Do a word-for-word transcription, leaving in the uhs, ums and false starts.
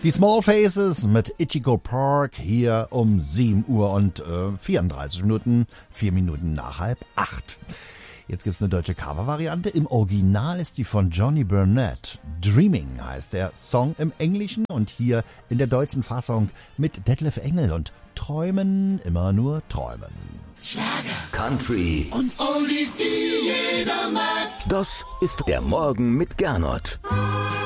Die Small Faces mit Ichigo Park hier um sieben Uhr und äh, vierunddreißig Minuten, vier Minuten nach halb acht. Jetzt gibt's eine deutsche Cover-Variante. Im Original ist die von Johnny Burnett. Dreaming heißt der Song im Englischen und hier in der deutschen Fassung mit Detlef Engel und Träumen, immer nur träumen. Schlager, Country und Oldies, die jeder mag. Das ist der Morgen mit Gernot.